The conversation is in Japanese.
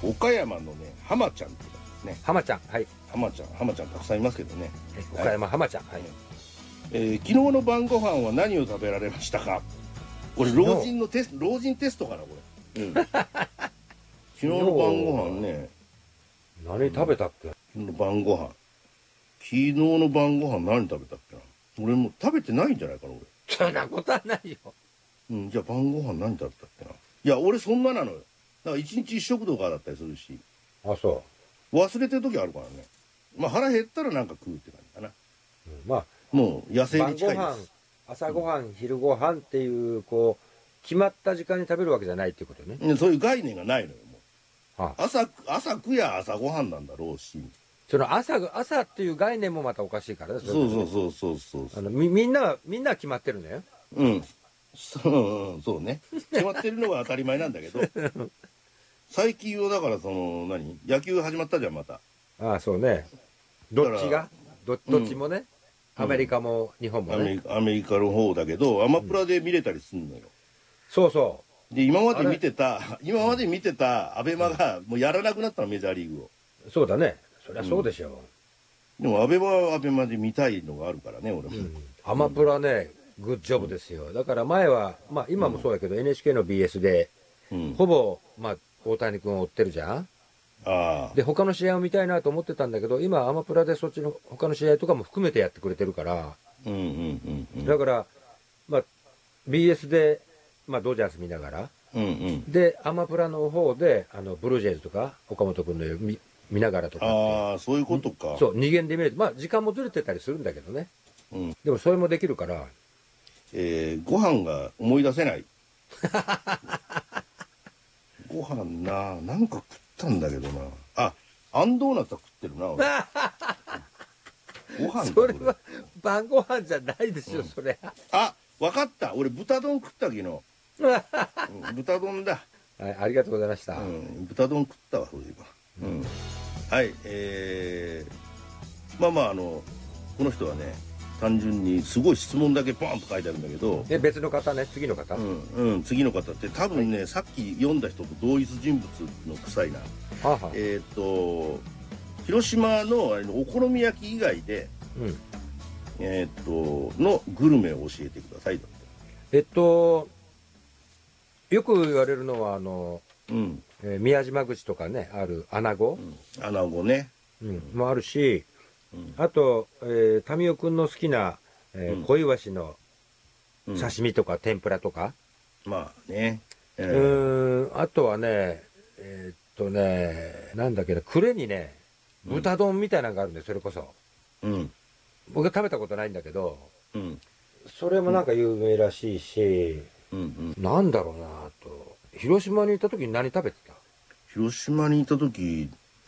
岡山のね浜ちゃんって言うんですね。 浜ちゃん、はい。 浜ちゃんたくさんいますけどね。 岡山浜ちゃん、はい。 昨日の晩ご飯は何を食べられましたか。これ老人テストかなこれ。昨日の晩ご飯ね。 何食べたっけ。 昨日の晩ご飯何食べたっけな。俺も食べてないんじゃないかな俺。 そんなことはないよ。 じゃあ晩ご飯何食べたっけな。いや俺そんななのよ。だから一日一食とかだったりするし。 あ、そう。 忘れてる時あるからね。まあ腹減ったらなんか食うって感じかな。 まあもう野生に近いです。 朝ごはん、昼ごはんっていうこう決まった時間に食べるわけじゃないっていうことね。 そういう概念がないのよもう。 はあ、 朝食や朝ごはんなんだろうし。 その朝っていう概念もまたおかしいからね。 そうみんな決まってるんだよ。 そうね。決まってるのが当たり前なんだけど。最近はだから野球始まったじゃんまた。 ああそうね。どっちもね。アメリカも日本もね。 アメリカの方だけどアマプラで見れたりするのよ。 そうそう。 で今まで見てたアベマがもうやらなくなったのメジャーリーグを。 そうだね。そりゃそうでしょう。でもアベマはアベマで見たいのがあるからね俺も。 アマプラねグッジョブですよ。だから前はまあ今もそうだけど NHK の BS でほぼまあ大谷君を追ってるじゃん。で他の試合を見たいなと思ってたんだけど今アマプラでそっちの他の試合とかも含めてやってくれてるからだからまあ BS でまあドジャース見ながらでアマプラの方でブルージェイズとか岡本君の見ながらとかそういうことか。 そう二元で見れてまあ時間もずれてたりするんだけどね。でもそれもできるからご飯が思い出せない。ご飯なんか食ったんだけどな。あんドーナツは食ってるな俺。ご飯それは晩ご飯じゃないでしょ、それ。 わかった。俺豚丼食った昨日。豚丼だ。 はい、ありがとうございました。 豚丼食ったわそういえば。はい、まあこの人はね単純にすごい質問だけポンと書いてあるんだけど。 別の方ね、次の方。 次の方って多分ね、さっき読んだ人と同一人物の臭いな。広島のお好み焼き以外で、のグルメを教えてくださいだって。 よく言われるのは宮島口とかねある穴子、 穴子ね、 もあるし、あと民生くんの好きな小イワシの刺身とか天ぷらとか、 まあね、 あとはねなんだけど呉にね豚丼みたいなのがあるんでそれこそ、僕は食べたことないんだけど、それもなんか有名らしいし、なんだろうなと。広島にいた時に何食べてた？ 広島にいた時